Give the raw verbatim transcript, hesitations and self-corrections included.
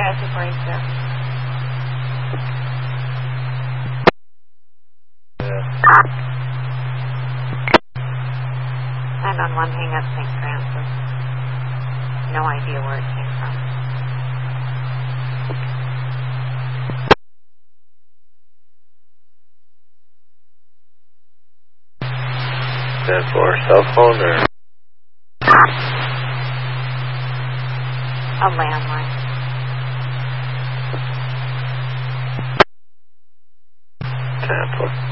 five two four eight zero. nine one one, hang up Saint Francis. No idea where it came from. Then for cell phone or? A landline. Tampa.